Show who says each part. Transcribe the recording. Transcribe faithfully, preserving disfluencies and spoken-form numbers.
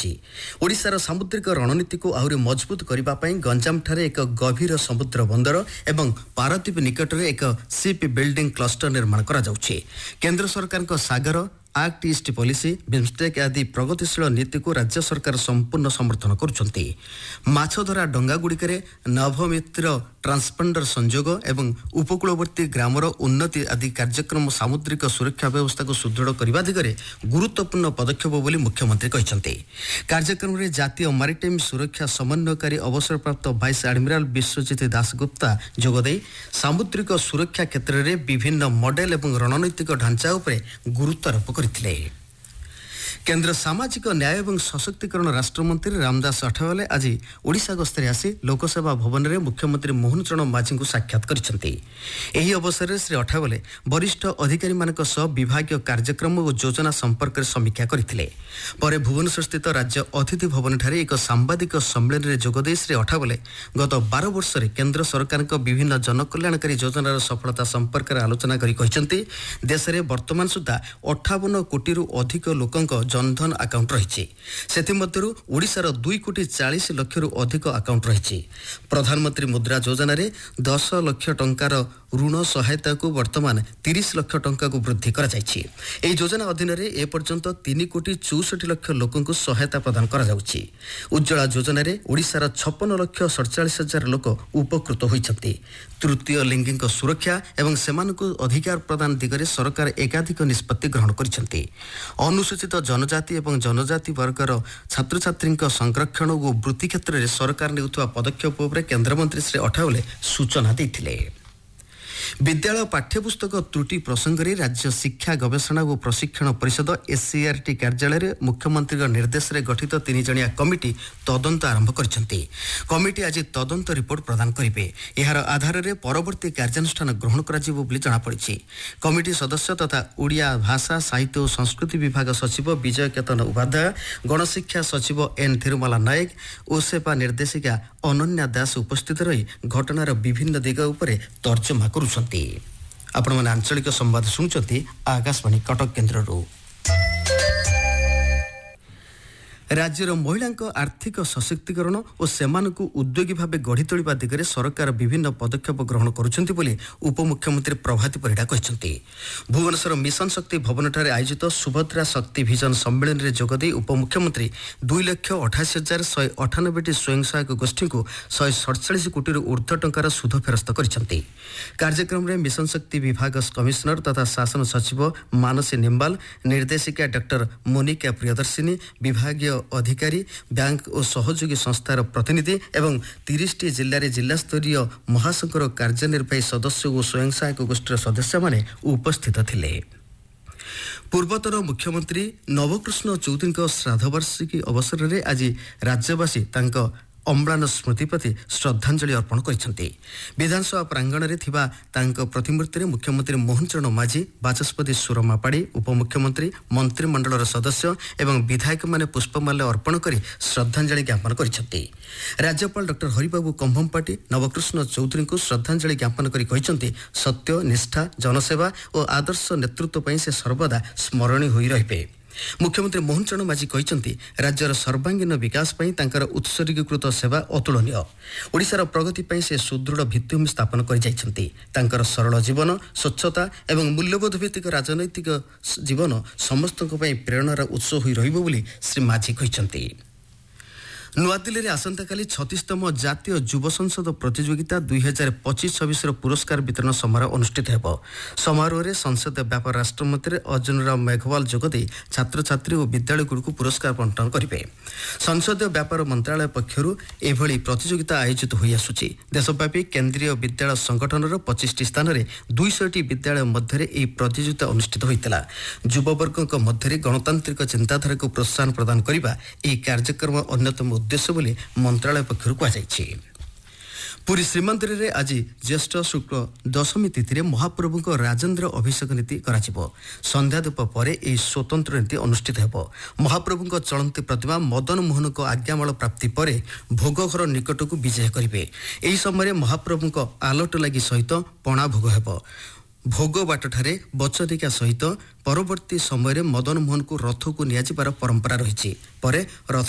Speaker 1: କରାଯାଇଛି। ଓଡ଼ିଶାର ସାମୁଦ୍ରିକ ରଣନୀତିକୁ ଆହୁରି ମଜବୁତ କରିବା ପାଇଁ ଗଞ୍ଜାମଠାରେ ଏକ ଗଭୀର ସମୁଦ୍ର ବନ୍ଦର ଏବଂ ପାରାଦୀପ ନିକଟରେ ଏକ ସିପ୍ ବିଲ୍ଡିଂ କ୍ଲଷ୍ଟର ନିର୍ମାଣ କରାଯାଉଛି। କେନ୍ଦ୍ର ସରକାରଙ୍କ ସାଗର ଆକ୍ଟ ଇଷ୍ଟ ପଲିସି ବିମ୍ଷ୍ଟେକ୍ ଆଦି ପ୍ରଗତିଶୀଳ ନୀତିକୁ ରାଜ୍ୟ ସରକାର ସମ୍ପୂର୍ଣ୍ଣ ସମର୍ଥନ କରୁଛନ୍ତି। ମାଛଧରା ଡଙ୍ଗାଗୁଡ଼ିକରେ ନଭମିତ୍ର ଟ୍ରାନ୍ସପଣ୍ଡର ସଂଯୋଗ ଏବଂ ଉପକୂଳବର୍ତ୍ତୀ ଗ୍ରାମର ଉନ୍ନତି ଆଦି କାର୍ଯ୍ୟକ୍ରମ ସାମୁଦ୍ରିକ ସୁରକ୍ଷା ବ୍ୟବସ୍ଥାକୁ ସୁଦୃଢ଼ କରିବା ଦିଗରେ ଗୁରୁତ୍ୱପୂର୍ଣ୍ଣ ପଦକ୍ଷେପ ବୋଲି ମୁଖ୍ୟମନ୍ତ୍ରୀ କହିଛନ୍ତି। କାର୍ଯ୍ୟକ୍ରମରେ ଜାତୀୟ ମାରିଟାଇମ୍ ସୁରକ୍ଷା ସମନ୍ୱୟକାରୀ ଅବସରପ୍ରାପ୍ତ ଭାଇସ୍ ଆଡମିରାଲ ବିଶ୍ୱଜିତ ଦାସଗୁପ୍ତା ଯୋଗଦେଇ ସାମୁଦ୍ରିକ ସୁରକ୍ଷା କ୍ଷେତ୍ରରେ ବିଭିନ୍ନ ମଡେଲ ଏବଂ ରଣନୈତିକ ଢାଞ୍ଚା ଉପରେ ଗୁରୁତ୍ୱାରୋପ କରିଥିଲେ। କେନ୍ଦ୍ର ସାମାଜିକ ନ୍ୟାୟ ଏବଂ ସଶକ୍ତିକରଣ ରାଷ୍ଟ୍ରମନ୍ତ୍ରୀ ରାମଦାସ ଅଠାୱାଲେ ଆଜି ଓଡ଼ିଶା ଗସ୍ତରେ ଆସି ଲୋକସେବା ଭବନରେ ମୁଖ୍ୟମନ୍ତ୍ରୀ ମୋହନ ଚରଣ ମାଝୀଙ୍କୁ ସାକ୍ଷାତ କରିଛନ୍ତି। ଏହି ଅବସରରେ ଶ୍ରୀ ଅଠାୱାଲେ ବରିଷ୍ଠ ଅଧିକାରୀମାନଙ୍କ ସହ ବିଭାଗୀୟ କାର୍ଯ୍ୟକ୍ରମ ଓ ଯୋଜନା ସମ୍ପର୍କରେ ସମୀକ୍ଷା କରିଥିଲେ। ପରେ ଭୁବନେଶ୍ୱରସ୍ଥିତ ରାଜ୍ୟ ଅତିଥି ଭବନଠାରେ ଏକ ସାମ୍ବାଦିକ ସମ୍ମିଳନୀରେ ଯୋଗଦେଇ ଶ୍ରୀ ଅଠାୱାଲେ ଗତ ବାର ବର୍ଷରେ କେନ୍ଦ୍ର ସରକାରଙ୍କ ବିଭିନ୍ନ ଜନକଲ୍ୟାଣକାରୀ ଯୋଜନାର ସଫଳତା ସମ୍ପର୍କରେ ଆଲୋଚନା କରି କହିଛନ୍ତି, ଦେଶରେ ବର୍ତ୍ତମାନ ସୁଦ୍ଧା ଅଠାବନ କୋଟିରୁ ଅଧିକ ଲୋକଙ୍କ ଜନଧନ ଆକାଉଣ୍ଟ ରହିଛି। ସେଥିମଧ୍ୟରୁ ଓଡ଼ିଶାର ଦୁଇ କୋଟି ଚାଳିଶ ଲକ୍ଷରୁ ଅଧିକ ଆକାଉଣ୍ଟ ରହିଛି। ପ୍ରଧାନମନ୍ତ୍ରୀ ମୁଦ୍ରା ଯୋଜନାରେ ଦଶ ଲକ୍ଷ ଟଙ୍କାର ଋଣ ସହାୟତାକୁ ବର୍ତ୍ତମାନ ତିରିଶ ଲକ୍ଷ ଟଙ୍କାକୁ ବୃଦ୍ଧି କରାଯାଇଛି। ଏହି ଯୋଜନା ଅଧୀନରେ ଏପର୍ଯ୍ୟନ୍ତ ତିନି କୋଟି ଚଉଷଠି ଲକ୍ଷ ଲୋକଙ୍କୁ ସହାୟତା ପ୍ରଦାନ କରାଯାଉଛି। ଉଜ୍ଜ୍ୱଳା ଯୋଜନାରେ ଓଡ଼ିଶାର ଛପନ ଲକ୍ଷ ସଡ଼ଚାଳିଶ ହଜାର ଲୋକ ଉପକୃତ ହୋଇଛନ୍ତି। ତୃତୀୟ ଲିଙ୍ଗୀଙ୍କ ସୁରକ୍ଷା ଏବଂ ସେମାନଙ୍କୁ ଅଧିକାର ପ୍ରଦାନ ଦିଗରେ ସରକାର ଏକାଧିକ ନିଷ୍ପତ୍ତି ଗ୍ରହଣ କରିଛନ୍ତି। ଅନୁସୂଚିତ ଜନଜାତି ଏବଂ ଜନଜାତି ବର୍ଗର ଛାତ୍ରଛାତ୍ରୀଙ୍କ ସଂରକ୍ଷଣ ଓ ବୃତ୍ତି କ୍ଷେତ୍ରରେ ସରକାର ନେଉଥିବା ପଦକ୍ଷେପ ଉପରେ କେନ୍ଦ୍ରମନ୍ତ୍ରୀ ଶ୍ରୀ ଅଠାୱାଲେ ସୂଚନା ଦେଇଥିଲେ। ବିଦ୍ୟାଳୟ ପାଠ୍ୟପୁସ୍ତକ ତ୍ରୁଟି ପ୍ରସଙ୍ଗରେ ରାଜ୍ୟ ଶିକ୍ଷା ଗବେଷଣା ଓ ପ୍ରଶିକ୍ଷଣ ପରିଷଦ ଏସ୍ସିଆର୍ଟି କାର୍ଯ୍ୟାଳୟରେ ମୁଖ୍ୟମନ୍ତ୍ରୀଙ୍କ ନିର୍ଦ୍ଦେଶରେ ଗଠିତ ତିନି ଜଣିଆ କମିଟି ତଦନ୍ତ ଆରମ୍ଭ କରିଛନ୍ତି। କମିଟି ଆଜି ତଦନ୍ତ ରିପୋର୍ଟ ପ୍ରଦାନ କରିବେ। ଏହାର ଆଧାରରେ ପରବର୍ତ୍ତୀ କାର୍ଯ୍ୟାନୁଷ୍ଠାନ ଗ୍ରହଣ କରାଯିବ ବୋଲି ଜଣାପଡ଼ିଛି। କମିଟି ସଦସ୍ୟ ତଥା ଓଡ଼ିଆ ଭାଷା ସାହିତ୍ୟ ଓ ସଂସ୍କୃତି ବିଭାଗ ସଚିବ ବିଜୟ କେତନ ଉପାଧ୍ୟାୟ, ଗଣଶିକ୍ଷା ସଚିବ ଏନ୍ ଥିରୁମାଲା ନାୟକ, ଓସେପା ନିର୍ଦ୍ଦେଶିକା ଅନନ୍ୟା ଦାସ ଉପସ୍ଥିତ ରହି ଘଟଣାର ବିଭିନ୍ନ ଦିଗ ଉପରେ ତର୍ଜମା କରୁଛନ୍ତି। ଆପଣମାନେ ଆଞ୍ଚଳିକ ସମ୍ବାଦ ଶୁଣୁଛନ୍ତି ଆକାଶବାଣୀ କଟକ କେନ୍ଦ୍ରରୁ। ରାଜ୍ୟର ମହିଳାଙ୍କ ଆର୍ଥିକ ସଶକ୍ତିକରଣ ଓ ସେମାନଙ୍କୁ ଉଦ୍ୟୋଗୀ ଭାବେ ଗଢ଼ି ତୋଳିବା ଦିଗରେ ସରକାର ବିଭିନ୍ନ ପଦକ୍ଷେପ ଗ୍ରହଣ କରୁଛନ୍ତି ବୋଲି ଉପମୁଖ୍ୟମନ୍ତ୍ରୀ ପ୍ରଭାତୀ ପରିଡ଼ା କହିଛନ୍ତି। ଭୁବନେଶ୍ୱର ମିଶନ ଶକ୍ତି ଭବନଠାରେ ଆୟୋଜିତ ସୁଭଦ୍ରା ଶକ୍ତି ଭିଜନ ସମ୍ମିଳନୀରେ ଯୋଗଦେଇ ଉପମୁଖ୍ୟମନ୍ତ୍ରୀ ଦୁଇ ଲକ୍ଷ ଅଠାଅଶୀ ହଜାର ଶହେ ଅଠାନବେଟି ସ୍ୱୟଂ ସହାୟକ ଗୋଷ୍ଠୀଙ୍କୁ ଶହେ ସଡ଼ଚାଳିଶ କୋଟିରୁ ଉର୍ଦ୍ଧ୍ୱ ଟଙ୍କାର ସୁଧ ଫେରସ୍ତ କରିଛନ୍ତି। କାର୍ଯ୍ୟକ୍ରମରେ ମିଶନ ଶକ୍ତି ବିଭାଗ କମିଶନର ତଥା ଶାସନ ସଚିବ ମାନସୀ ନିମ୍ବାଲ, ନିର୍ଦ୍ଦେଶିକା ଡକ୍ଟର ମୋନିକା ପ୍ରିୟଦର୍ଶିନୀ, ବିଭାଗୀୟ ଅଧିକାରୀ, ବ୍ୟାଙ୍କ ଓ ସହଯୋଗୀ ସଂସ୍ଥାର ପ୍ରତିନିଧି ଏବଂ ତିରିଶଟି ଜିଲ୍ଲାରେ ଜିଲ୍ଲାସ୍ତରୀୟ ମହାସଂଘର କାର୍ଯ୍ୟନିର୍ବାହୀ ସଦସ୍ୟ ଓ ସ୍ୱୟଂ ସହାୟକ ଗୋଷ୍ଠୀର ସଦସ୍ୟମାନେ ଉପସ୍ଥିତ ଥିଲେ। ପୂର୍ବତନ ମୁଖ୍ୟମନ୍ତ୍ରୀ ନବକୃଷ୍ଣ ଚୌଧୁରୀଙ୍କ ଶ୍ରାଦ୍ଧବାର୍ଷିକୀ ଅବସରରେ ଆଜି ରାଜ୍ୟବାସୀ ତାଙ୍କ ଅମ୍ଳାନ ସ୍ମୃତି ପ୍ରତି ଶ୍ରଦ୍ଧାଞ୍ଜଳି ଅର୍ପଣ କରିଛନ୍ତି। ବିଧାନସଭା ପ୍ରାଙ୍ଗଣରେ ଥିବା ତାଙ୍କ ପ୍ରତିମୂର୍ତ୍ତିରେ ମୁଖ୍ୟମନ୍ତ୍ରୀ ମୋହନ ଚରଣ ମାଝୀ, ବାଚସ୍ପତି ସୁରମା ପାଢ଼ୀ, ଉପମୁଖ୍ୟମନ୍ତ୍ରୀ, ମନ୍ତ୍ରିମଣ୍ଡଳର ସଦସ୍ୟ ଏବଂ ବିଧାୟକମାନେ ପୁଷ୍ପମାଲ୍ୟ ଅର୍ପଣ କରି ଶ୍ରଦ୍ଧାଞ୍ଜଳି ଜ୍ଞାପନ କରିଛନ୍ତି। ରାଜ୍ୟପାଳ ଡକ୍ଟର ହରିବାବୁ କମ୍ଭମପାଟି ନବକୃଷ୍ଣ ଚୌଧୁରୀଙ୍କୁ ଶ୍ରଦ୍ଧାଞ୍ଜଳି ଜ୍ଞାପନ କରି କହିଛନ୍ତି, ସତ୍ୟ, ନିଷ୍ଠା, ଜନସେବା ଓ ଆଦର୍ଶ ନେତୃତ୍ୱ ପାଇଁ ସେ ସର୍ବଦା ସ୍ମରଣୀୟ ହୋଇ ରହିବେ। ମୁଖ୍ୟମନ୍ତ୍ରୀ ମୋହନ ଚରଣ ମାଝୀ କହିଛନ୍ତି, ରାଜ୍ୟର ସର୍ବାଙ୍ଗୀନ ବିକାଶ ପାଇଁ ତାଙ୍କର ଉତ୍ସର୍ଗୀକୃତ ସେବା ଅତୁଳନୀୟ। ଓଡ଼ିଶାର ପ୍ରଗତି ପାଇଁ ସେ ସୁଦୃଢ଼ ଭିତ୍ତିଭୂମି ସ୍ଥାପନ କରିଯାଇଛନ୍ତି। ତାଙ୍କର ସରଳ ଜୀବନ, ସ୍ୱଚ୍ଛତା ଏବଂ ମୂଲ୍ୟବୋଧ ଭିତ୍ତିକ ରାଜନୈତିକ ଜୀବନ ସମସ୍ତଙ୍କ ପାଇଁ ପ୍ରେରଣାର ଉତ୍ସ ହୋଇ ରହିବ ବୋଲି ଶ୍ରୀ ମାଝୀ କହିଛନ୍ତି। ନୂଆଦିଲ୍ଲୀରେ ଆସନ୍ତାକାଲି ଛତିଶତମ ଜାତୀୟ ଯୁବ ସଂସଦ ପ୍ରତିଯୋଗିତା ଦୁଇ ହଜାର ପଚିଶ ଛବିଶର ପୁରସ୍କାର ବିତରଣ ସମାରୋହ ଅନୁଷ୍ଠିତ ହେବ। ସମାରୋହରେ ସଂସଦୀୟ ବ୍ୟାପାର ରାଷ୍ଟ୍ରମନ୍ତ୍ରୀ ଅର୍ଜୁନ ରାମ ମେଘୱାଲ ଯୋଗଦେଇ ଛାତ୍ରଛାତ୍ରୀ ଓ ବିଦ୍ୟାଳୟଗୁଡ଼ିକୁ ପୁରସ୍କାର ବଣ୍ଟନ କରିବେ। ସଂସଦୀୟ ବ୍ୟାପାର ମନ୍ତ୍ରଣାଳୟ ପକ୍ଷରୁ ଏଭଳି ପ୍ରତିଯୋଗିତା ଆୟୋଜିତ ହୋଇଆସୁଛି। ଦେଶବ୍ୟାପୀ କେନ୍ଦ୍ରୀୟ ବିଦ୍ୟାଳୟ ସଂଗଠନର ପଚିଶଟି ସ୍ଥାନରେ ଦୁଇଶହଟି ବିଦ୍ୟାଳୟ ମଧ୍ୟରେ ଏହି ପ୍ରତିଯୋଗିତା ଅନୁଷ୍ଠିତ ହୋଇଥିଲା। ଯୁବବର୍ଗଙ୍କ ମଧ୍ୟରେ ଗଣତାନ୍ତ୍ରିକ ଚିନ୍ତାଧାରାକୁ ପ୍ରୋତ୍ସାହନ ପ୍ରଦାନ କରିବା ଏହି କାର୍ଯ୍ୟକ୍ରମ ଅନ୍ୟତମ ଉଦ୍ଦେଶ୍ୟ ବୋଲି ମନ୍ତ୍ରଣାଳୟ ପକ୍ଷରୁ କୁହାଯାଇଛି। ପୁରୀ ଶ୍ରୀମନ୍ଦିରରେ ଆଜି ଜ୍ୟେଷ୍ଠ ଶୁକ୍ଳ ଦଶମୀ ତିଥିରେ ମହାପ୍ରଭୁଙ୍କ ରାଜେନ୍ଦ୍ର ଅଭିଷେକ ନୀତି କରାଯିବ। ସନ୍ଧ୍ୟାଧୂପ ପରେ ଏହି ସ୍ୱତନ୍ତ୍ର ନୀତି ଅନୁଷ୍ଠିତ ହେବ। ମହାପ୍ରଭୁଙ୍କ ଚଳନ୍ତି ପ୍ରତିମା ମଦନ ମୋହନଙ୍କ ଆଜ୍ଞାମାଳ ପ୍ରାପ୍ତି ପରେ ଭୋଗଘର ନିକଟକୁ ବିଜେ କରିବେ। ଏହି ସମୟରେ ମହାପ୍ରଭୁଙ୍କ ଆଲଟ ଲାଗି ସହିତ ପଣା ଭୋଗ ହେବ। ଭୋଗ ବାଟଠାରେ ବଚନିକା ସହିତ ପରବର୍ତ୍ତୀ ସମୟରେ ମଦନ ମୋହନଙ୍କୁ ରଥକୁ ନିଆଯିବାର ପରମ୍ପରା ରହିଛି। ପରେ ରଥ